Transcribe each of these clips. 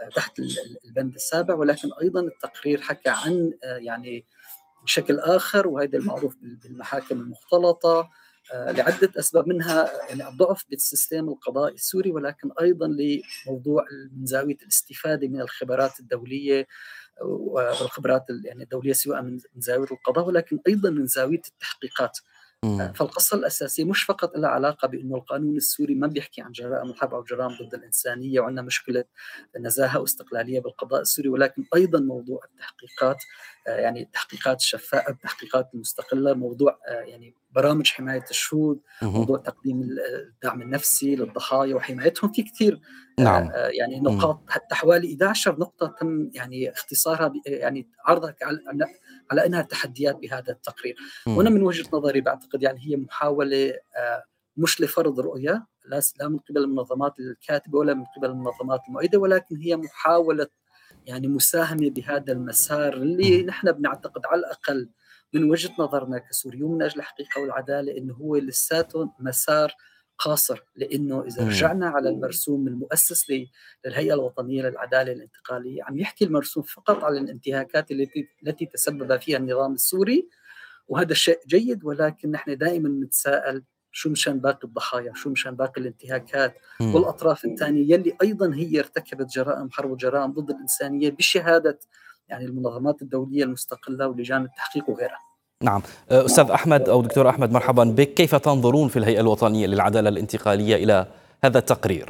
تحت البند السابع، ولكن أيضا التقرير حكى عن يعني بشكل آخر، وهذا المعروف بالمحاكم المختلطة لعدة أسباب، منها يعني الضعف بالسيستم القضائي السوري، ولكن أيضا لموضوع من زاوية الاستفادة من الخبرات الدولية والخبرات يعني الدولية، سواء من زاوية القضاء ولكن أيضا من زاوية التحقيقات. فالقصة الأساسية مش فقط لها علاقة بأنه القانون السوري ما بيحكي عن جرائم الحرب أو جرائم ضد الإنسانية وعندنا مشكلة نزاهة واستقلالية بالقضاء السوري، ولكن أيضا موضوع التحقيقات، يعني التحقيقات الشفافة، التحقيقات المستقلة، موضوع يعني برامج حماية الشهود، موضوع تقديم الدعم النفسي للضحايا وحمايتهم. في كثير نعم. يعني نقاط، حتى حوالي 11 نقطة تم يعني اختصارها، يعني عرضها على أنها تحديات بهذا التقرير. وأنا من وجهة نظري بعتقد يعني هي محاولة مش لفرض رؤية، لا من قبل المنظمات الكاتبة ولا من قبل المنظمات المؤيدة، ولكن هي محاولة يعني مساهمة بهذا المسار اللي نحن بنعتقد على الأقل من وجهة نظرنا كسوريون من أجل الحقيقة والعدالة إنه هو لساته مسار قاصر، لأنه إذا رجعنا على المرسوم المؤسس للهيئة الوطنية للعدالة الانتقالية، عم يحكي المرسوم فقط على الانتهاكات التي تسبب فيها النظام السوري، وهذا شيء جيد، ولكن نحن دائما نتساءل شو مشان باقي الضحايا، شو مشان باقي الانتهاكات والأطراف الثانية يلي أيضا هي ارتكبت جرائم حرب وجرائم ضد الإنسانية بشهادة يعني المنظمات الدولية المستقلة ولجان التحقيق وغيرها. نعم. أستاذ أحمد أو دكتور أحمد، مرحبا بك. كيف تنظرون في الهيئة الوطنية للعدالة الانتقالية إلى هذا التقرير؟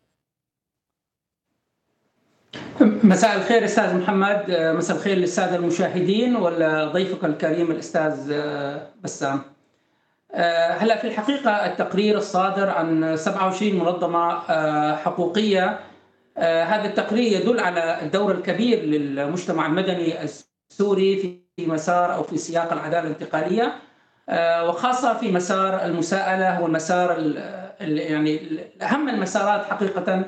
مساء الخير أستاذ محمد، مساء الخير للسادة المشاهدين ولضيفك الكريم الأستاذ بسام. هلا في الحقيقة التقرير الصادر عن 27 منظمة حقوقية، هذا التقرير يدل على الدور الكبير للمجتمع المدني السوري في مسار أو في سياق العدالة الانتقالية، وخاصة في مسار المساءلة. هو المسار يعني أهم المسارات حقيقة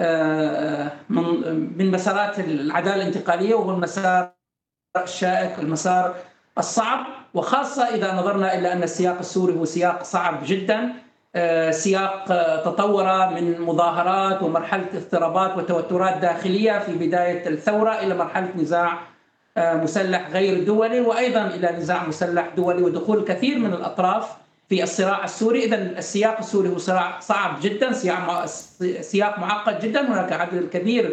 من مسارات العدالة الانتقالية، وهو المسار الشائك، المسار الصعب، وخاصة إذا نظرنا إلى أن السياق السوري هو سياق صعب جدا، سياق تطور من مظاهرات ومرحلة اضطرابات وتوترات داخلية في بداية الثورة إلى مرحلة نزاع مسلح غير دولي، وأيضا إلى نزاع مسلح دولي ودخول الكثير من الأطراف في الصراع السوري. إذن السياق السوري هو صراع صعب جدا، سياق معقد جدا، هناك عدد كبير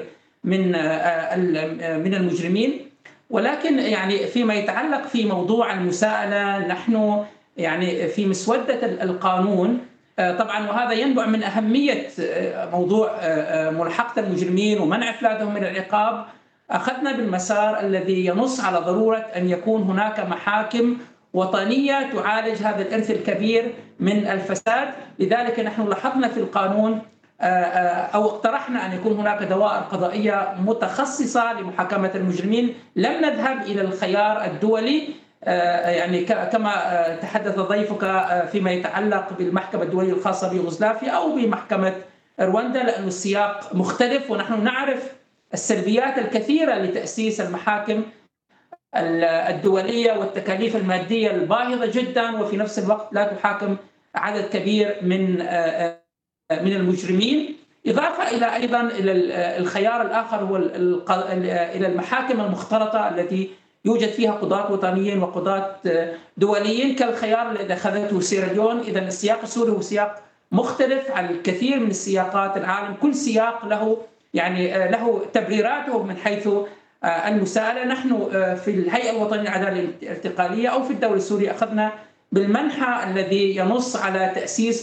من المجرمين. ولكن يعني فيما يتعلق في موضوع المساءلة، نحن يعني في مسودة القانون طبعا، وهذا ينبع من أهمية موضوع ملاحقة المجرمين ومنع إفلاتهم من العقاب، أخذنا بالمسار الذي ينص على ضرورة أن يكون هناك محاكم وطنية تعالج هذا الإرث الكبير من الفساد. لذلك نحن لاحظنا في القانون أو اقترحنا أن يكون هناك دوائر قضائية متخصصة لمحاكمة المجرمين. لم نذهب إلى الخيار الدولي يعني كما تحدث ضيفك فيما يتعلق بالمحكمة الدولية الخاصة بيوغوسلافيا أو بمحكمة رواندا، لأن السياق مختلف، ونحن نعرف السلبيات الكثيرة لتأسيس المحاكم الدولية والتكاليف المادية الباهظة جدا، وفي نفس الوقت لا تحاكم عدد كبير من المجرمين. إضافة إلى أيضا إلى الخيار الآخر هو إلى المحاكم المختلطة التي يوجد فيها قضاة وطنيين وقضاة دوليين كالخيار الذي أخذته سيراليون. إذا السياق السوري هو سياق مختلف عن الكثير من السياقات العالم، كل سياق له يعني له تبريراته من حيث المساءلة. نحن في الهيئة الوطنية للعدالة الانتقالية أو في الدولة السورية أخذنا بالمنحى الذي ينص على تأسيس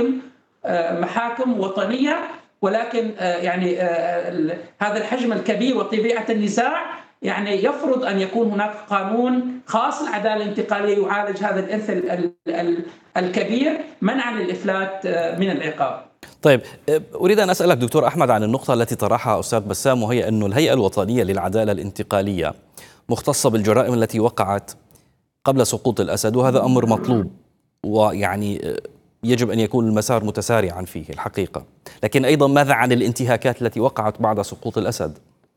محاكم وطنية، ولكن يعني هذا الحجم الكبير وطبيعة النزاع يعني يفرض أن يكون هناك قانون خاص للعدالة الانتقالية يعالج هذا الإرث الكبير منعا للإفلات من العقاب. طيب، أريد أن أسألك دكتور أحمد عن النقطة التي طرحها أستاذ بسام، وهي أن الهيئة الوطنية للعدالة الانتقالية مختصة بالجرائم التي وقعت قبل سقوط الأسد، وهذا أمر مطلوب، ويعني يجب أن يكون المسار متسارعا فيه الحقيقة. لكن أيضا ماذا عن الانتهاكات التي وقعت بعد سقوط الأسد؟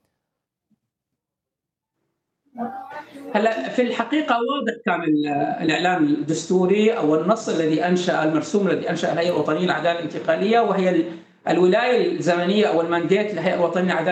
هلا في الحقيقة واضح كان الإعلان الدستوري أو النص الذي أنشأ المرسوم الذي أنشأ الهيئة الوطنية للعدالة الانتقالية، وهي الولاية الزمنية أو المانديت للهيئة الوطنية للعدالة